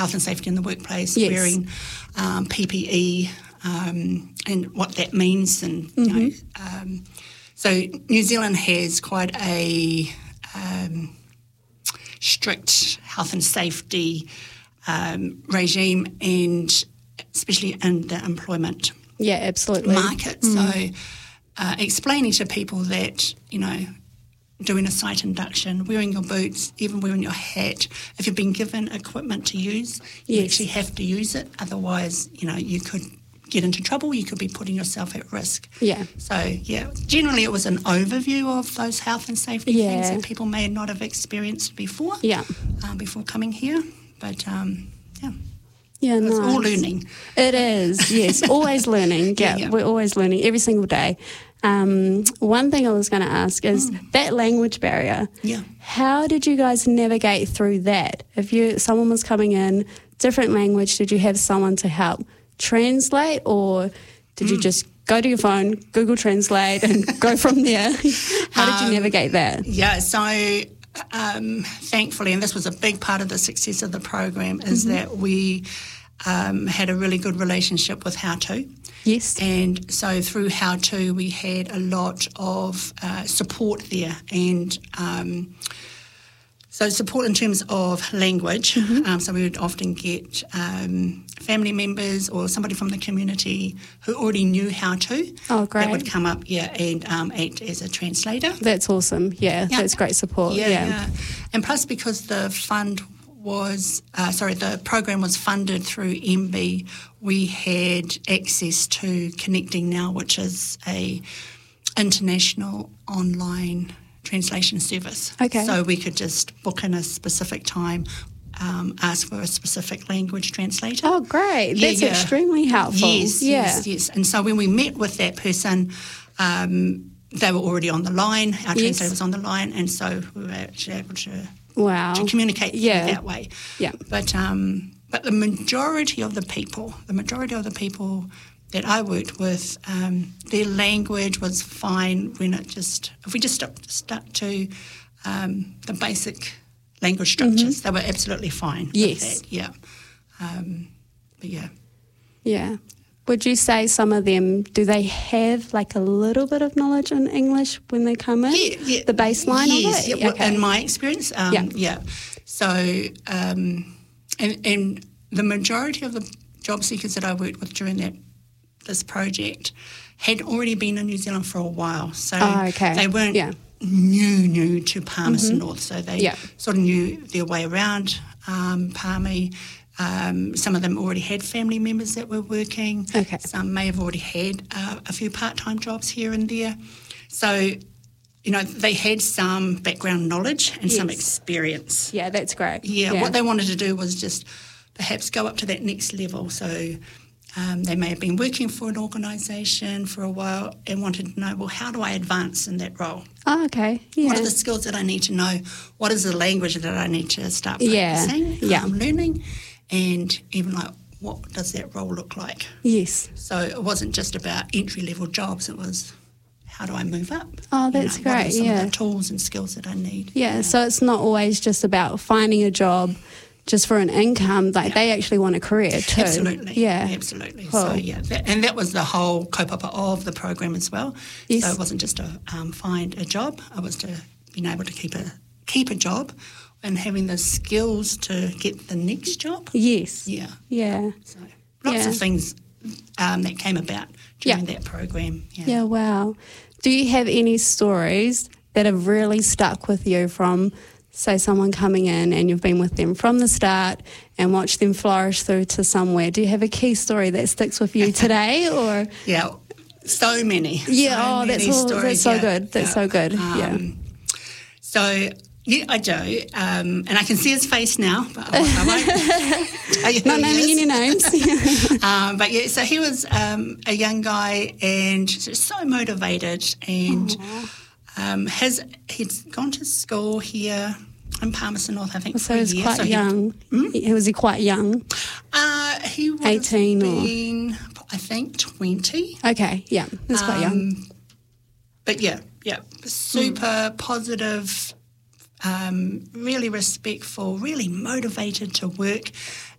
health and safety in the workplace, Yes. wearing PPE, and what that means. And so New Zealand has quite a strict health and safety regime, and especially in the employment absolutely. market. So explaining to people that, doing a site induction, wearing your boots, even wearing your hat, if you've been given equipment to use, you actually have to use it. Otherwise, you could get into trouble. You could be putting yourself at risk. Yeah. So, generally it was an overview of those health and safety things that people may not have experienced before, before coming here. But, Yeah, it's nice. all learning. It is, yes, always learning. Yeah, we're always learning every single day. One thing I was going to ask is that language barrier. Yeah. How did you guys navigate through that? If someone was coming in, different language, did you have someone to help translate, or did you just go to your phone, Google Translate, and go from there? How did you navigate that? Yeah, so thankfully, and this was a big part of the success of the program, is that we had a really good relationship with How To. Yes. And so through How To, we had a lot of support there, and so support in terms of language. So we would often get family members or somebody from the community who already knew How To. Oh, great. That would come up, and act as a translator. That's awesome. Yeah, that's great support. Yeah. And plus, because the fund was, the program was funded through MB, we had access to Connecting Now, which is a international online translation service. Okay. So we could just book in a specific time, ask for a specific language translator. Oh, great. That's extremely helpful. Yes. And so when we met with that person, they were already on the line. Our translator was on the line, and so we were actually able to communicate that way. Yeah. But the majority of the people that I worked with, their language was fine when if we just stuck to the basic language structures, they were absolutely fine with that. Yeah. But yeah. Yeah. Would you say some of them, do they have like a little bit of knowledge in English when they come in? Yeah. The baseline of it? Yeah. In my experience, So, and the majority of the job seekers that I worked with during this project had already been in New Zealand for a while. So they weren't new to Palmerston North. So they sort of knew their way around Palmy. Some of them already had family members that were working. Okay. Some may have already had a few part-time jobs here and there. So, they had some background knowledge and some experience. Yeah, that's great. Yeah, what they wanted to do was just perhaps go up to that next level. So they may have been working for an organisation for a while and wanted to know, well, how do I advance in that role? Oh, okay. Yeah. What are the skills that I need to know? What is the language that I need to start practicing, learning? And even what does that role look like? Yes. So it wasn't just about entry-level jobs. It was, how do I move up? Oh, that's great. What are some of the tools and skills that I need? Yeah, so it's not always just about finding a job just for an income. They actually want a career too. Absolutely. Yeah. Absolutely. Cool. So, and that was the whole kaupapa of the program as well. Yes. So it wasn't just to find a job. It was to being able to keep a job and having the skills to get the next job. Yes. Yeah. Yeah. So lots of things that came about during that program. Yeah, wow. Do you have any stories that have really stuck with you from, say, someone coming in and you've been with them from the start and watched them flourish through to somewhere? Do you have a key story that sticks with you today? Or Yeah, so many. Yeah, so many stories. That's so good. That's so good. So, yeah, I do. And I can see his face now, but I won't. Not naming any names. But yeah, so he was a young guy and just so motivated, and he's gone to school here in Palmerston North, I think. So he was quite young. Was he quite young? He would 18 have been, I think, 20. Okay, yeah, that's quite young. But yeah, super positive, really respectful, really motivated to work.